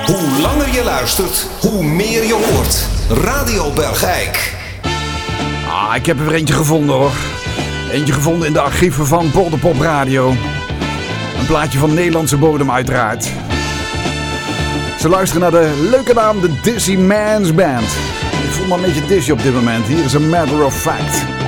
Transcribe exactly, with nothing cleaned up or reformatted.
Hoe langer je luistert, hoe meer je hoort. Radio Bergijk. Ah, ik heb er weer eentje gevonden hoor. Eentje gevonden in de archieven van Polderpop Radio. Een plaatje van Nederlandse bodem uiteraard. Ze luisteren naar de leuke naam, de Dizzy Man's Band. Ik voel me een beetje dizzy op dit moment. Hier is een Matter of Fact.